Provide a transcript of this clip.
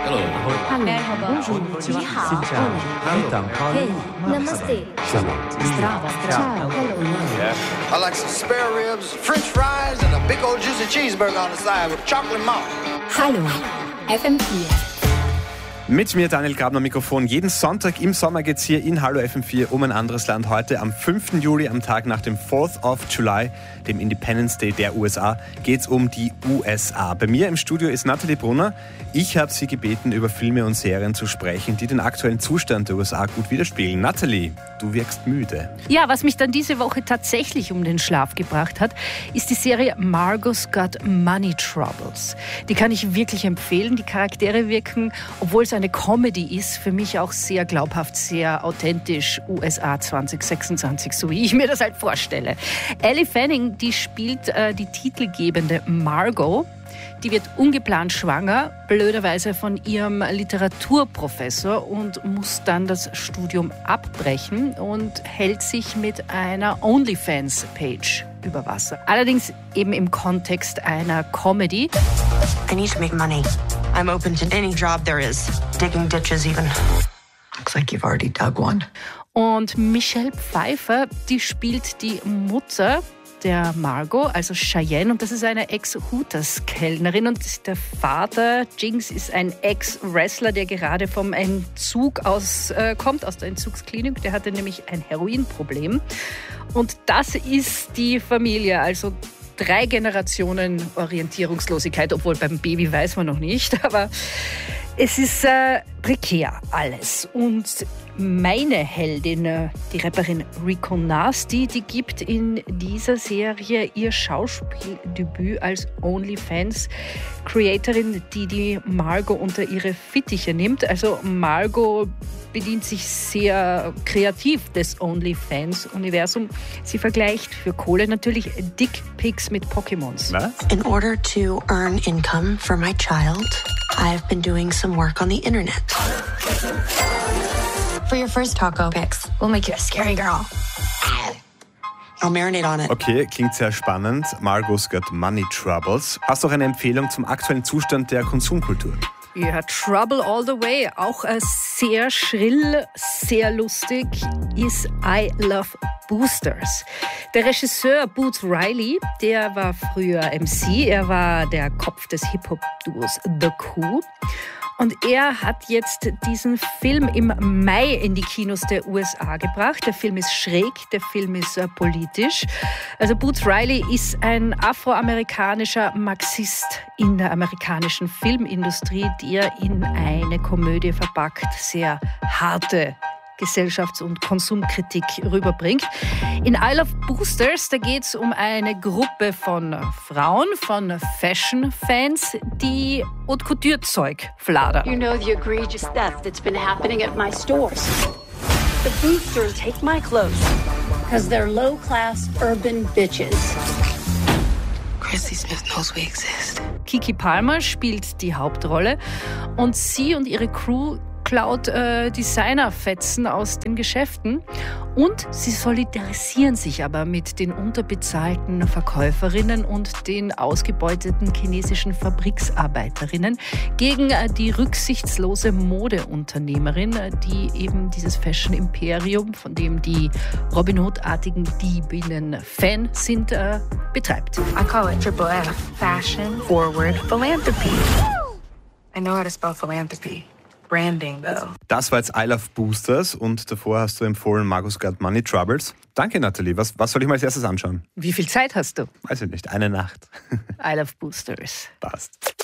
Hello. Merhaba. Bonjour. Ni hao. Xin chào. Witam. Hey. Namaste. Zdravo. Ciao. Hello. I like some spare ribs, French fries, and a big old juicy cheeseburger on the side with chocolate malt. Hallo. FM4. Mit mir Daniel Grabner am Mikrofon. Jeden Sonntag im Sommer geht's hier in Hallo FM4 um ein anderes Land. Heute am 5. Juli, am Tag nach dem 4th of July, dem Independence Day der USA, geht's um die USA. Bei mir im Studio ist Nathalie Brunner. Ich habe sie gebeten, über Filme und Serien zu sprechen, die den aktuellen Zustand der USA gut widerspiegeln. Nathalie, du wirkst müde. Ja, was mich dann diese Woche tatsächlich um den Schlaf gebracht hat, ist die Serie Margot's Got Money Troubles. Die kann ich wirklich empfehlen. Die Charaktere wirken, obwohl es eine Comedy ist, für mich auch sehr glaubhaft, sehr authentisch USA 2026, so wie ich mir das halt vorstelle. Elle Fanning, die spielt die titelgebende Margot. Die wird ungeplant schwanger, blöderweise von ihrem Literaturprofessor und muss dann das Studium abbrechen und hält sich mit einer OnlyFans-Page über Wasser. Allerdings eben im Kontext einer Comedy. I need to make money. I'm open to any job there is. Digging ditches even. Looks like you've already dug one. Und Michelle Pfeiffer, die spielt die Mutter der Margot, also Cheyenne, und das ist eine Ex-Hooters-Kellnerin, und der Vater, Jinx, ist ein Ex-Wrestler, der gerade vom Entzug kommt, aus der Entzugsklinik. Der hatte nämlich ein Heroinproblem. Und das ist die Familie, also 3 Generationen Orientierungslosigkeit, obwohl beim Baby weiß man noch nicht, aber es ist prekär alles. Und meine Heldin, die Rapperin Rico Nasty, die gibt in dieser Serie ihr Schauspieldebüt als OnlyFans-Creatorin, die Margot unter ihre Fittiche nimmt. Also Margot bedient sich sehr kreativ des OnlyFans-Universum. Sie vergleicht für Kohle natürlich Dickpics mit Pokémons. Was? In order to earn income for my child, I've been doing some work on the internet. For your first taco pics, we'll make you a scary girl. I'll marinate on it. Okay, klingt sehr spannend. Margot's Got Money Troubles. Hast du auch eine Empfehlung zum aktuellen Zustand der Konsumkultur? Ja, Trouble all the way. Auch sehr schrill, sehr lustig ist I Love Boosters. Der Regisseur Boots Riley, der war früher MC. Er war der Kopf des Hip-Hop-Duos The Coup. Und er hat jetzt diesen Film im Mai in die Kinos der USA gebracht. Der Film ist schräg, der Film ist politisch. Also Boots Riley ist ein afroamerikanischer Marxist in der amerikanischen Filmindustrie, der in eine Komödie verpackt sehr harte Gesellschafts- und Konsumkritik rüberbringt. In I Love Boosters, da geht es um eine Gruppe von Frauen, von Fashion-Fans, die Haute Couture-Zeug fladern. You know the egregious theft that's been happening at my stores. The boosters take my clothes because they're low-class urban bitches. Chrissy Smith knows we exist. Kiki Palmer spielt die Hauptrolle und sie und ihre Crew klaut Designerfetzen aus den Geschäften und sie solidarisieren sich aber mit den unterbezahlten Verkäuferinnen und den ausgebeuteten chinesischen Fabriksarbeiterinnen gegen die rücksichtslose Modeunternehmerin, die eben dieses Fashion-Imperium, von dem die Robin Hood-artigen Diebinnen Fan sind, betreibt. I call it Triple F, Fashion Forward Philanthropy. I know how to spell philanthropy. Branding, though. Das war jetzt I Love Boosters und davor hast du empfohlen Margot's Got Money Troubles. Danke, Nathalie. Was soll ich mal als erstes anschauen? Wie viel Zeit hast du? Weiß ich nicht. Eine Nacht. I Love Boosters. Passt.